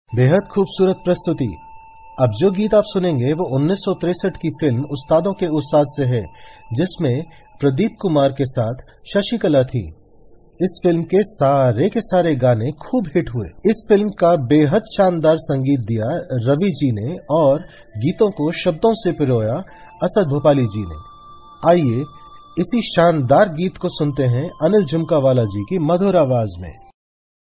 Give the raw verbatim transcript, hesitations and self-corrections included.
बेहद खूबसूरत प्रस्तुति। अब जो गीत आप सुनेंगे वो उन्नीस सौ तिरसठ की फिल्म उस्तादों के उस्ताद से है, जिसमें प्रदीप कुमार के साथ शशिकला थी। इस फिल्म के सारे के सारे गाने खूब हिट हुए। इस फिल्म का बेहद शानदार संगीत दिया रवि जी ने और गीतों को शब्दों से पिरोया असद भोपाली जी ने। आइए इसी शानदार गीत को सुनते हैं अनिल झुमकावाला जी की मधुर आवाज में।